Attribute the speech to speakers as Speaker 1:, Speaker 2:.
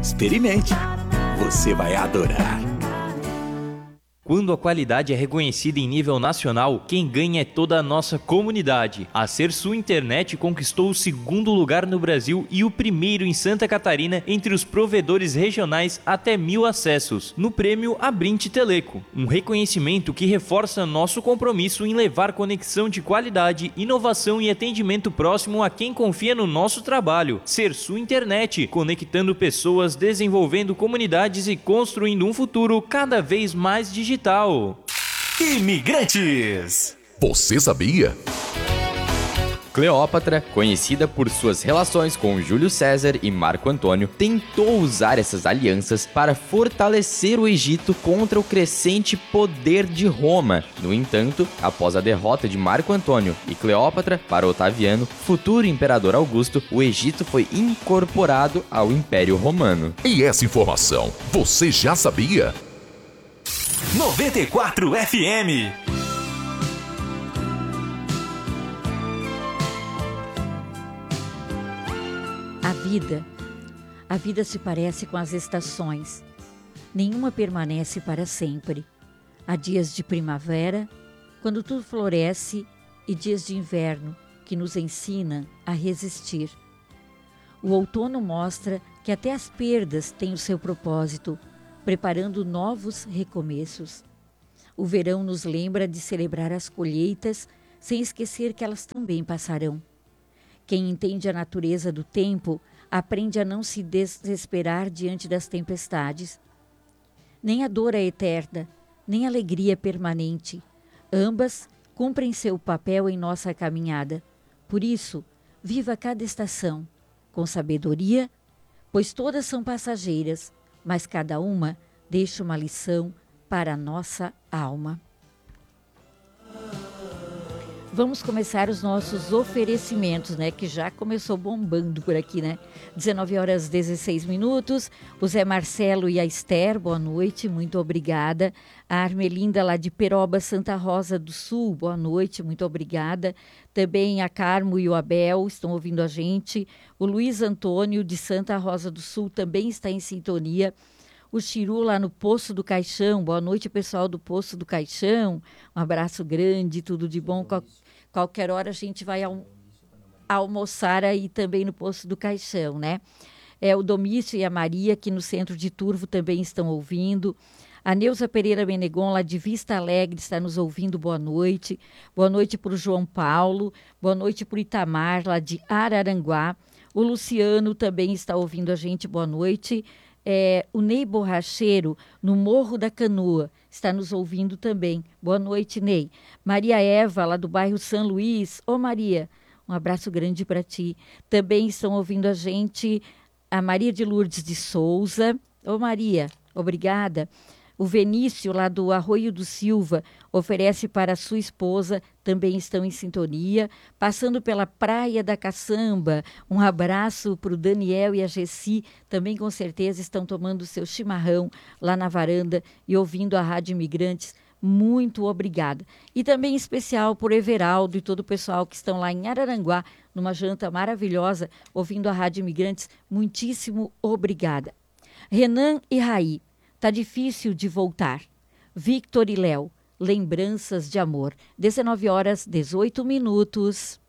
Speaker 1: Experimente. Você vai adorar.
Speaker 2: Quando a qualidade é reconhecida em nível nacional, quem ganha é toda a nossa comunidade. A Sersul Internet conquistou o 2º lugar no Brasil e o 1º em Santa Catarina entre os provedores regionais até 1000 acessos, no prêmio Abrinte Teleco. Um reconhecimento que reforça nosso compromisso em levar conexão de qualidade, inovação e atendimento próximo a quem confia no nosso trabalho. Sersul Internet, conectando pessoas, desenvolvendo comunidades e construindo um futuro cada vez mais digital.
Speaker 1: Imigrantes!
Speaker 3: Você sabia?
Speaker 4: Cleópatra, conhecida por suas relações com Júlio César e Marco Antônio, tentou usar essas alianças para fortalecer o Egito contra o crescente poder de Roma. No entanto, após a derrota de Marco Antônio e Cleópatra para Otaviano, futuro imperador Augusto, o Egito foi incorporado ao Império Romano.
Speaker 3: E essa informação, você já sabia?
Speaker 1: 94 FM.
Speaker 5: A vida se parece com as estações. Nenhuma permanece para sempre. Há dias de primavera, quando tudo floresce, e dias de inverno, que nos ensina a resistir. O outono mostra que até as perdas têm o seu propósito, preparando novos recomeços. O verão nos lembra de celebrar as colheitas, sem esquecer que elas também passarão. Quem entende a natureza do tempo, aprende a não se desesperar diante das tempestades. Nem a dor é eterna, nem a alegria é permanente. Ambas cumprem seu papel em nossa caminhada. Por isso, viva cada estação com sabedoria, pois todas são passageiras, mas cada uma deixa uma lição para a nossa alma. Vamos começar os nossos oferecimentos, né? Que já começou bombando por aqui, né? 19h16. O Zé Marcelo e a Esther, boa noite, muito obrigada. A Armelinda lá de Peroba, Santa Rosa do Sul, boa noite, muito obrigada. Também a Carmo e o Abel estão ouvindo a gente. O Luiz Antônio de Santa Rosa do Sul também está em sintonia. O Chiru lá no Poço do Caixão, boa noite pessoal do Poço do Caixão, um abraço grande, tudo de bom. Qualquer hora a gente vai almoçar aí também no Poço do Caixão, né? O Domício e a Maria, aqui no centro de Turvo, também estão ouvindo. A Neuza Pereira Menegon, lá de Vista Alegre, está nos ouvindo, boa noite. Boa noite para o João Paulo, boa noite para o Itamar, lá de Araranguá. O Luciano também está ouvindo a gente, boa noite. O Ney Borracheiro, no Morro da Canoa, está nos ouvindo também. Boa noite, Ney. Maria Eva, lá do bairro São Luís. Ô, Maria, um abraço grande para ti. Também estão ouvindo a gente a Maria de Lourdes de Souza. Ô, Maria, obrigada. O Venício, lá do Arroio do Silva, oferece para sua esposa, também estão em sintonia. Passando pela Praia da Caçamba, um abraço para o Daniel e a Gessi, também com certeza estão tomando seu chimarrão lá na varanda e ouvindo a Rádio Imigrantes. Muito obrigada. E também especial por Everaldo e todo o pessoal que estão lá em Araranguá, numa janta maravilhosa, ouvindo a Rádio Imigrantes. Muitíssimo obrigada. Renan e Raí. Tá difícil de voltar. Victor e Léo, lembranças de amor. 19h18.